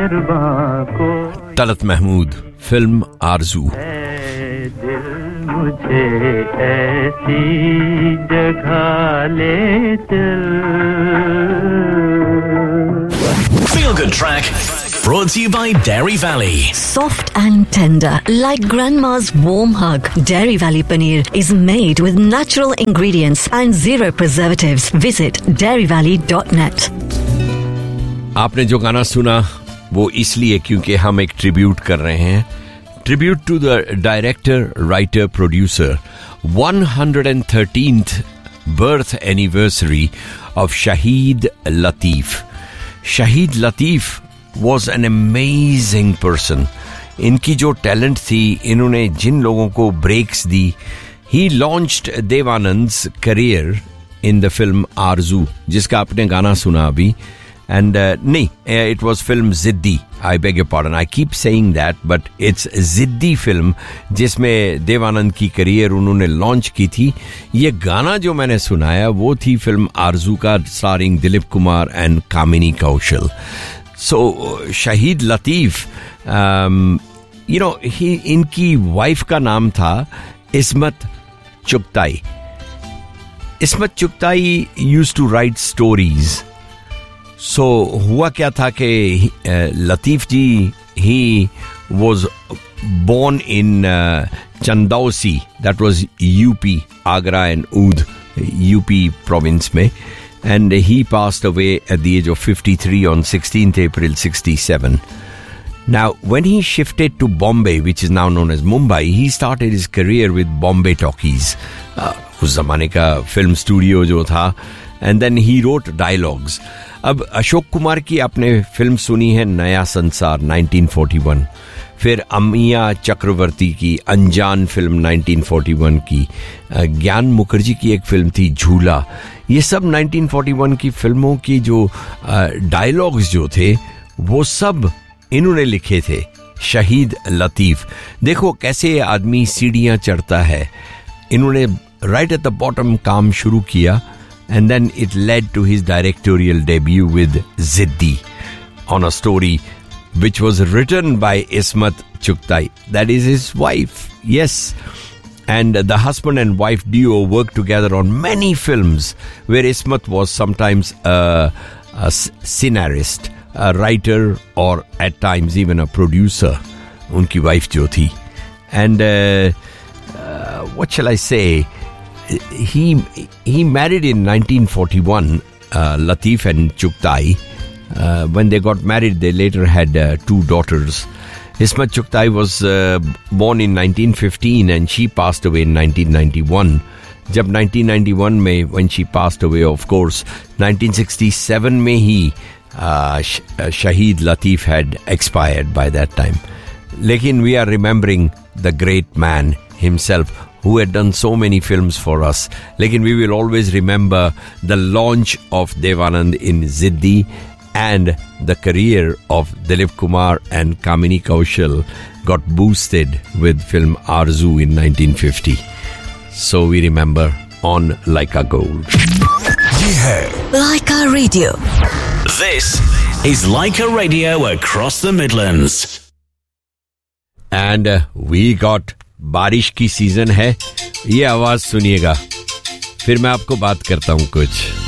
मेहरबान को तलत महमूद, फिल्म आरज़ू। दिल मुझे ऐसी जगह ले चल। Feel Good Track brought to you by Dairy Valley. Soft and tender, like grandma's warm hug. Dairy Valley paneer is made with natural ingredients and zero preservatives. Visit dairyvalley.net. आपने जो गाना सुना वो इसलिए क्योंकि हम एक ट्रिब्यूट कर रहे हैं, tribute to the director, writer, producer, 113th birth anniversary of Shahid Latif. Shahid Latif was an amazing person. इनकी जो टैलेंट थी, इन्होंने जिन लोगों को breaks the, he launched देवानंद's career in the film आरज़ू, जिसका आपने गाना सुना अभी. And it was film Ziddi. I beg your pardon. I keep saying that, but it's Ziddi film जिसमें देवानंद की करियर उन्होंने लॉन्च की थी. ये गाना जो मैंने सुनाया वो थी फिल्म आरज़ू का, starring Dilip Kumar and Kamini Kaushal. So शहीद लतीफ़, इनकी वाइफ का नाम था Ismat Chughtai. Ismat Chughtai used to write stories. So हुआ क्या था कि लतीफ़ जी, he was born in Chandausi, that was UP, Agra and Oud, UP province में, and he passed away at the age of 53 on 16th April 67. Now, when he shifted to Bombay, which is now known as Mumbai, he started his career with Bombay Talkies, उस ज़माने का film studio जो था, and then he wrote dialogues. अब अशोक कुमार की आपने film सुनी है नया संसार 1941, फिर अमिया चक्रवर्ती की अनजान फिल्म 1941 की, ज्ञान मुखर्जी की एक फिल्म थी झूला. ये सब 1941 की फिल्मों की जो डायलॉग्स जो थे वो सब इन्होंने लिखे थे. शहीद लतीफ़, देखो कैसे आदमी सीढ़ियां चढ़ता है. इन्होंने राइट एट द बॉटम काम शुरू किया, and then it led to his directorial debut with Ziddi, on a story which was written by Ismat Chugtai. That is his wife, yes. And the husband and wife duo worked together on many films where Ismat was sometimes a scenarist, a writer, or at times even a producer. Unki wife jo thi. And what shall I say? He married in 1941, Latif and Chugtai. When they got married, they later had 2 daughters. Ismat Chugtai was born in 1915 and she passed away in 1991. जब 1991 में, when she passed away, of course, 1967 में ही Shahid Latif had expired by that time. लेकिन we are remembering the great man himself, who had done so many films for us. Lekin we will always remember the launch of Devanand in Ziddi and the career of Dilip Kumar and Kamini Kaushal got boosted with film Arzu in 1950. So we remember on Laika Gold. Ye hai Laika Radio. This is Laika Radio across the Midlands. And we got बारिश की season है. ये आवाज सुनिएगा, फिर मैं आपको बात करता हूं कुछ.